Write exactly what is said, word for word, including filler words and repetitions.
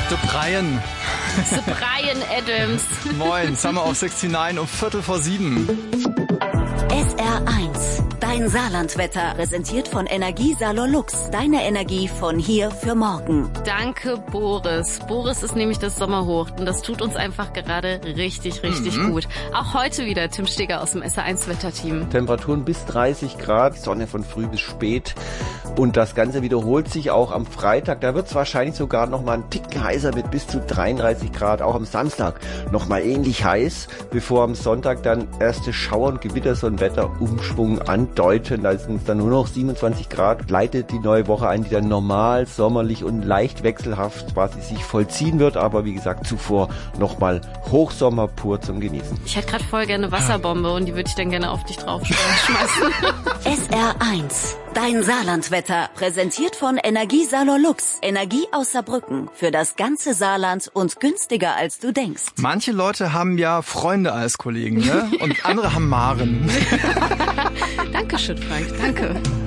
The Brian. The Brian Adams. Moin, Summer of sixty-nine um Viertel vor sieben. S R eins, dein Saarlandwetter, präsentiert von Energiesalon Lux. Deine Energie von hier für morgen. Danke, Boris. Boris ist nämlich das Sommerhoch und das tut uns einfach gerade richtig, richtig mhm. gut. Auch heute wieder Tim Steger aus dem S R eins Wetterteam. Temperaturen bis dreißig Grad, Sonne von früh bis spät. Und das Ganze wiederholt sich auch am Freitag. Da wird es wahrscheinlich sogar noch mal einen Ticken heißer mit bis zu dreiunddreißig Grad. Auch am Samstag noch mal ähnlich heiß, bevor am Sonntag dann erste Schauer und Gewitter so ein Wetterumschwung andeuten. Da sind es dann nur noch siebenundzwanzig Grad. Leitet die neue Woche ein, die dann normal, sommerlich und leicht wechselhaft quasi sich vollziehen wird. Aber wie gesagt, zuvor noch mal Hochsommer pur zum Genießen. Ich hätte gerade voll gerne eine Wasserbombe und die würde ich dann gerne auf dich drauf schmeißen. S R eins, dein Saarlandwetter, präsentiert von Energiesalon Lux. Energie aus Saarbrücken für das ganze Saarland und günstiger als du denkst. Manche Leute haben ja Freunde als Kollegen, ne? Und andere haben Maren. Dankeschön, Frank. Danke.